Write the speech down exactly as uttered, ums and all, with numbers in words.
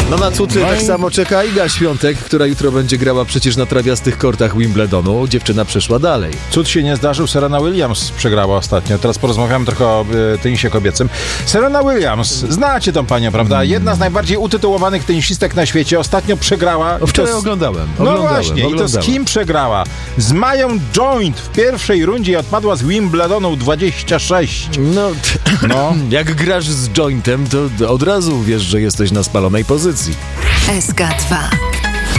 No na cud No tak i- samo czeka Iga Świątek, która jutro będzie grała przecież na trawiastych kortach Wimbledonu. Dziewczyna przeszła dalej. Cud się nie zdarzył, Serena Williams przegrała ostatnio. Teraz porozmawiamy trochę o y, tenisie kobiecym. Serena Williams, znacie tą panią, prawda? Jedna z najbardziej utytułowanych tenisistek na świecie. Ostatnio przegrała. O, wczoraj To z- oglądałem. No oglądałem, właśnie, i to z oglądałem. kim przegrała? Z Mają Joint w pierwszej rundzie i odpadła z Wimbledonu dwadzieścia sześć. No, No. jak grasz z jointem, to od razu wiesz, że jesteś na spalonej pozycji. S K dwa.